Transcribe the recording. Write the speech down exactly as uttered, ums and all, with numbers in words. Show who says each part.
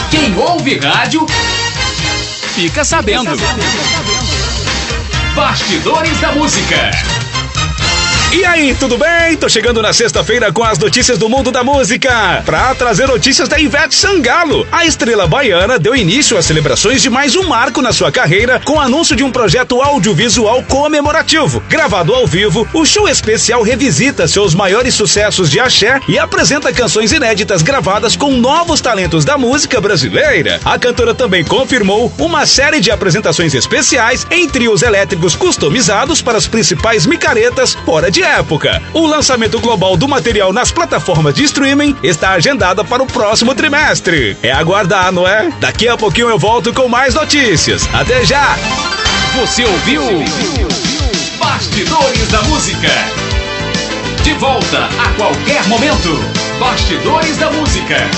Speaker 1: Quem ouve rádio, fica sabendo. Bastidores da Música.
Speaker 2: E aí, tudo bem? Tô chegando na sexta-feira com as notícias do mundo da música, pra trazer notícias da Ivete Sangalo. A estrela baiana deu início às celebrações de mais um marco na sua carreira com o anúncio de um projeto audiovisual comemorativo. Gravado ao vivo, o show especial revisita seus maiores sucessos de axé e apresenta canções inéditas gravadas com novos talentos da música brasileira. A cantora também confirmou uma série de apresentações especiais em trios elétricos customizados para as principais micaretas fora de época. O lançamento global do material nas plataformas de streaming está agendado para o próximo trimestre. É aguardar, não é? Daqui a pouquinho eu volto com mais notícias. Até já!
Speaker 1: Você ouviu Bastidores da Música. De volta a qualquer momento. Bastidores da Música.